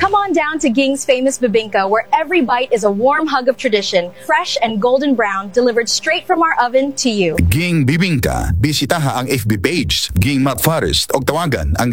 Come on down to Ging's famous bibingka, where every bite is a warm hug of tradition, fresh and golden brown, delivered straight from our oven to you. Ging Bibingka. Bisitaha ang FB page Ging Mount Forest o tawagan ang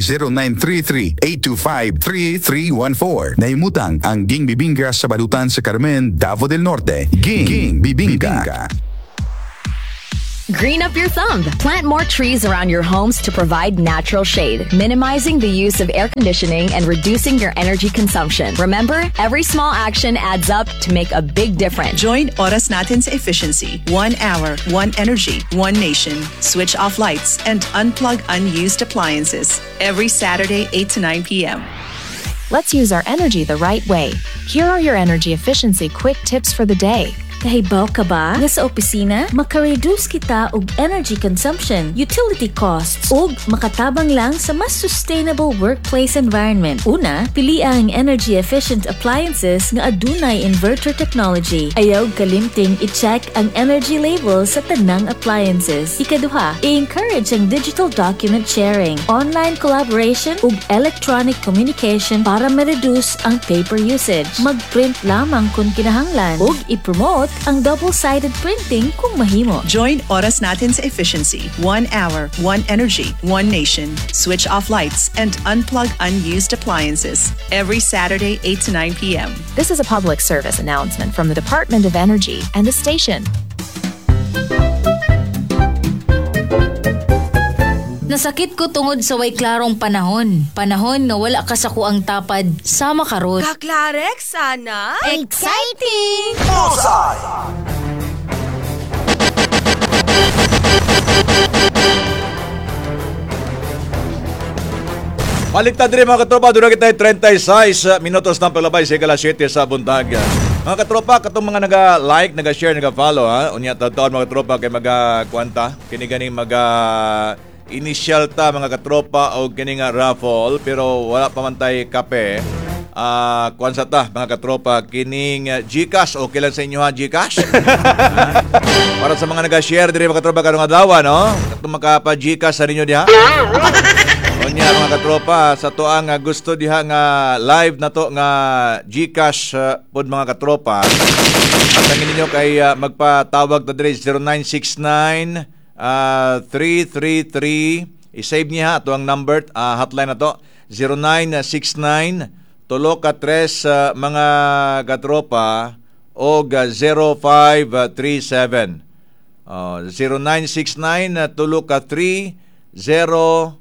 0933-825-3314. Naimutang ang Ging Bibingka sa Balutan sa Carmen, Davao del Norte. Ging Bibingka. Green up your thumb. Plant more trees around your homes to provide natural shade, minimizing the use of air conditioning and reducing your energy consumption. Remember, every small action adds up to make a big difference. Join Oras Natin sa Efficiency. 1 hour, 1 energy, 1 nation. Switch off lights and unplug unused appliances. Every Saturday, 8 to 9 p.m. Let's use our energy the right way. Here are your energy efficiency quick tips for the day. Kahibaw ka ba? Nga sa opisina, makareduce kita og energy consumption, utility costs, ug makatabang lang sa mas sustainable workplace environment. Una, pili ang energy-efficient appliances nga adunay inverter technology. Ayaw kalimting i-check ang energy label sa tanang appliances. Ikaduha, i-encourage ang digital document sharing, online collaboration, ug electronic communication para ma-reduce ang paper usage. Mag-print lamang kung kinahanglan, ug i-promote ang double-sided printing kung mahimo. Join Oras Natin sa Efficiency. 1 hour, 1 energy, 1 nation. Switch off lights and unplug unused appliances. Every Saturday, 8 to 9 p.m. This is a public service announcement from the Department of Energy and the station. Nasakit ko tungod sa way klarong panahon. Panahon nga wala ka sa kuang tapad sama karon. Kaklarek sana. Exciting! Baliktad rin mga katropa, doon kita 36 minutos ng paglabay sa ikalas 7 sa buntag. Mga katropa, katong mga naga-like, naga-share, naga-follow ha. Unya taon mga katropa kay maga-kwanta, kiniganing initial ta mga katropa o kini nga raffle pero wala pa man tay kape. Kuan sa ta mga katropa kining GCash o kailan sa inyo ha GCash? Para sa mga naga-share diri mga katropa karong adlaw no. Katong makapa GCash sa ninyo diha. Onya mga katropa sa tuang gusto diha nga live na to nga GCash pod mga katropa. At ang ninyo kay magpatawag ta diri 0969 333 i-save niya ato ang number hotline na to 0969 tulo ka 3 mga katropa o 0537 0969 tulo ka 3 0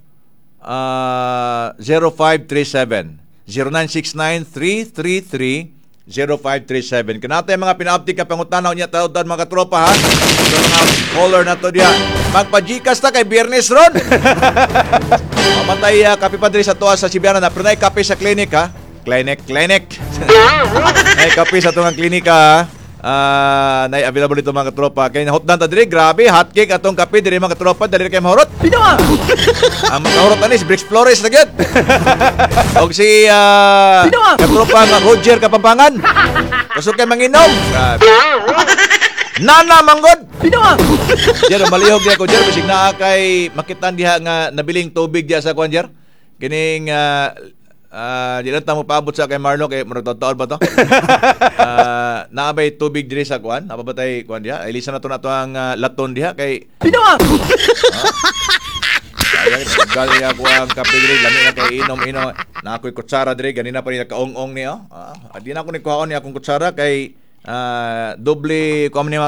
0537 0969 333 0537. Kanata yung mga pina-update ka pangutanaw niya tawdan mga katropa ha. So mga caller na to diya. Magpa-Gcash ta kay Biyernes ron. Mamatay kape pa diri sa tuwa sa Sibiana na pero nay kape sa clinic ha. Clinic. Nay kape sa tuwang klinika ha. Nay available dito mga katropa. Kay hotdan ta diri grabe hot cake atong kape diri mga katropa diri kay mahurot. Binawa. Ang mahurot ani si Brix Flores na gyud. Og si katropa nga Roger Kapampangan. Kusog kay manginom. Grabe. Nana manggod. Binawa. Jer malihog diha ko jer bisig naa kay makitan diha nga nabiling tubig diha sa kwan jer. Kining di lang ta mo paabot sa kay Marlon kay murag taon ba to? Naabay tubig diri sa kwan, napabatay kwan diha. Ilisa na to ang laton diha kay Binawa. Ayan, gali ako ang kape diri, lami na kay inom. Na ako'y kutsara diri, ganina pa rin nakaong-ong niya. Di na ako nikuhaon niya akong kutsara kay doble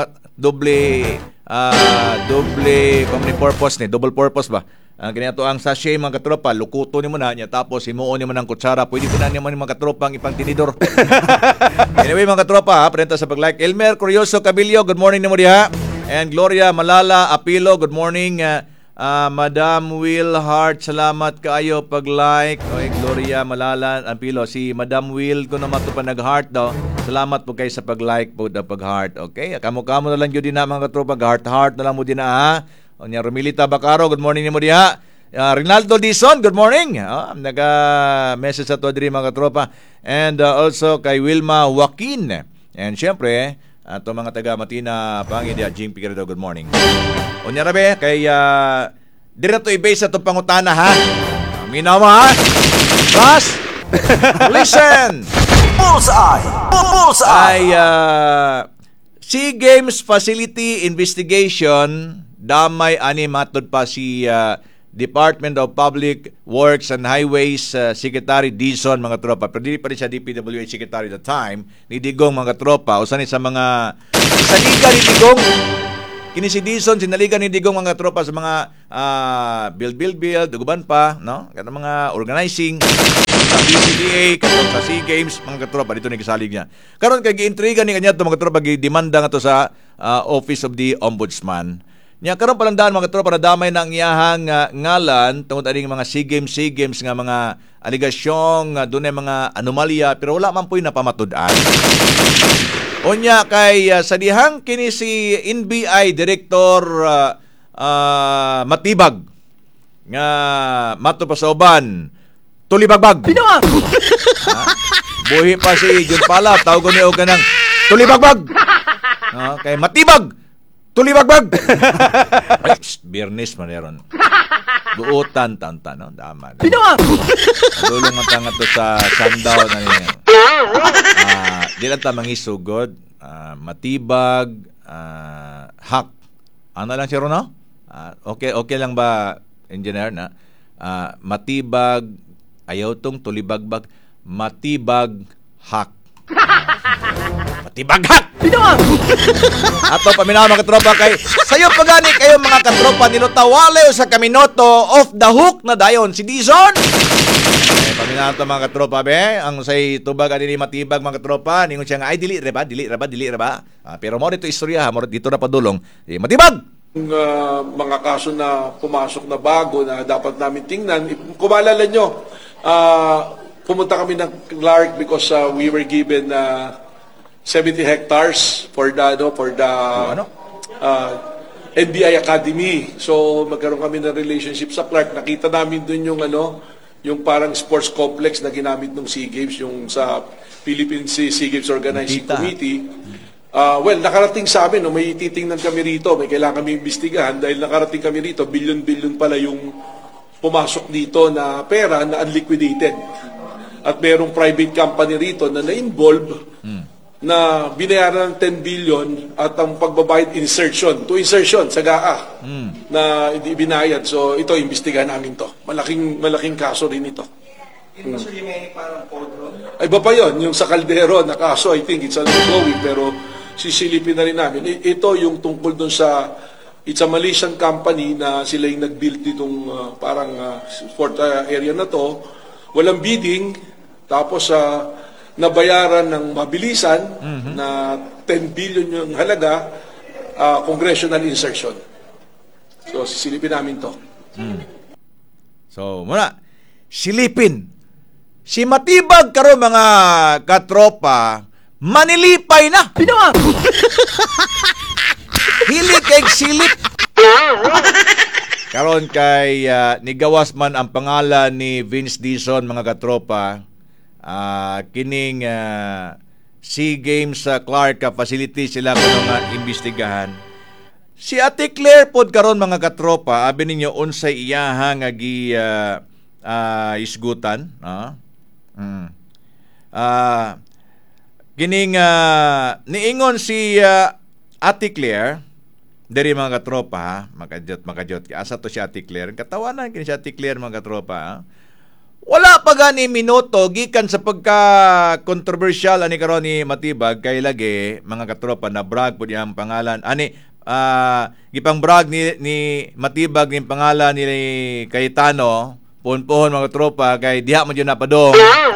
purpose ni, double purpose ba? Ganito ang sachet mga katropa, lukuto ni mo na niya tapos himuon ni mo ng kutsara, pwede ko na niya mga katropa ang ipang tinidor. Anyway mga katropa, prenta sa pag-like. Elmer Curioso Cabilio, good morning ni mo diha. And Gloria Malala Apilo, good morning. Madam Will Hart, salamat kaayo pag-like. Okay, Gloria Malala Apilo, si Madam Will ko naman ito pa nag-heart daw. Salamat po kayo sa pag-like po na pag-heart. Okay, kamo-kamo na lang yun din na mga katropa, heart-heart na lang mo din na ha. O niya, Romilita Bacaro, good morning ni mo diha. Rinaldo Dizon, good morning. Nag-message sa to diri mga katropa. And also kay Wilma Joaquin. And syempre, ato mga taga Matina Pangin dia Jing Piqueredo, good morning. O niya rabe, kay dire to i-base sa itong pangutana ha. Minaw mo ha. Plus, Listen! Bullseye! Bullseye! Ay, SEA Games Facility Investigation, damay ani matod pa si Department of Public Works and Highways Secretary Dizon, mga tropa. Pero di pa rin siya DPWH Secretary at the time, ni Digong, mga tropa. Usan sa mga saliga ni Digong. Kini si Dizon, sinaligan ni Digong, mga tropa, sa mga build, uguban pa, no? Kaya mga organizing, sa BCDA, katong sa SEA Games, mga tropa, dito ni kasalig niya. Karon kay giintriga ni kanya ito, mga tropa, gidemanda nga to sa Office of the Ombudsman. Nya karon palandaan, mga tropa, na damay na ang iyahang ngalan tungod aning mga SEA Games nga mga aligasyong, dunay mga anomalya, pero wala man po'y napamatud-an. Unya kay sa dihang kini si NBI Director Matibag nga mato pa sa uban tulibagbag. Buhi pa si Jun Pala, tawag niyo og kanang tulibagbag. Kay Matibag tulibagbag. Birnis maneron. Buutan tantan, no? Dama. Dulong man tanga to sa sundown na niya. Di lang ta mangisugod, matibag, hak. Ano lang siya ron, no? Okay lang ba, engineer, na? Matibag, ayaw tong tulibagbag, matibag, hak. Matibag, hak! Ato paminaw, mga katropa, kay sayo pagani kayo, mga katropa, nilutawale sa kaminoto off the hook na dayon si Dizon. Paminaw to, mga katropa, be, ang say tubag ani ni matibag, mga katropa, ningon siya nga ay dili ra ba. Pero mo dito istorya, mo dito na padulong. Matibag. Mga kaso na pumasok na bago na dapat namin tingnan. Kung maalala nyo, pumunta kami ng Clark because we were given 70 hectares for the NBI Academy. So magkaroon kami ng relationship sa Clark. Nakita namin dun yung parang sports complex na ginamit ng SEA Games, yung sa Philippine SEA Games Organizing Committee. Well, nakarating sa amin, may titingnan kami rito, may kailangan kami imbestigahan dahil nakarating kami rito, billion pala yung pumasok dito na pera na unliquidated. At merong private company rito na na-involve na binayaran ng 10 billion at ang pagbabayad insertion sa GAA na hindi binayad. So ito, imbestigahan namin to. Malaking kaso rin ito. Ay, iba pa yun, yung sa Caldero na kaso, I think it's ongoing, pero sisilipin na rin namin. Ito yung tungkol dun sa, it's a Malaysian company na sila yung nag-build ditong sport area na to. Walang bidding, tapos nabayaran ng mabilisan na 10 billion yung halaga, congressional insertion. So, sisilipin namin to. So, muna, silipin. Si Matibag karon, mga katropa, manilipay na. Hili kay silip. Karon kay nigawas man ang pangalan ni Vince Dizon, mga katropa. Kining SEA Games sa Clark facility sila kuno nga imbestigahan. Si Ate Claire pod karon, mga katropa, abi ninyo unsay iyaha nga gi isgutan, kining niingon si Ate Claire diri, mga katropa, makajot asa to si Ate Claire, katawanan kini si Ate Claire, mga katropa. Wala pa gani minuto gikan sa pagka-controversial ani karon ni Matibag kay lagi, mga katropa, na brag pud iyang pangalan ani gipang brag ni Matibag ning pangalan ni Cayetano pohon mga katropa kay diha man jud napadong.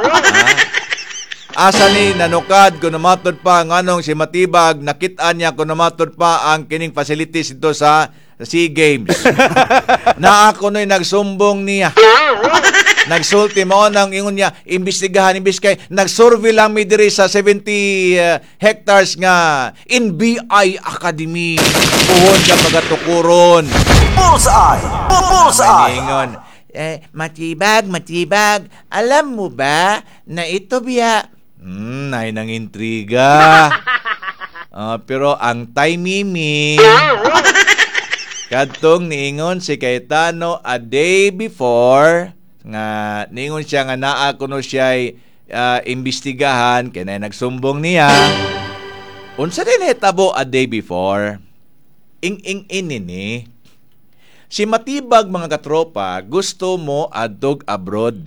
Asa ni nanukad kuno matod pa nganong si Matibag nakit-an niya kuno matod pa ang kining facilities dito sa SEA Games. Na ako noy nagsumbong niya. Nagsulti mo nang ingon niya, imbestigahan kay nagsurvey lang mi diri sa 70 hectares nga NBI Academy. Puhon ka pagatukuron. Bullseye! Bullseye! Ingon, Matibag, alam mo ba na ito biya? Nay nang intriga. Pero ang timing kadtong niingon si Cayetano a day before nga ningon siya nga naa kuno siya imbestigahan kay na nagsumbong niya. Unsa din hitabo a day before? Ini. Si Matibag mga katropa, gusto mo adtog abroad.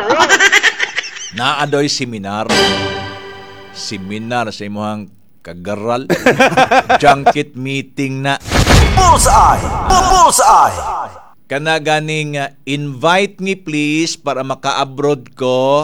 Naadoy seminar. Seminar sa imong kagaral. Junket meeting na. Bullseye! Bullseye! Kana ganing invite me please para maka-abroad ko.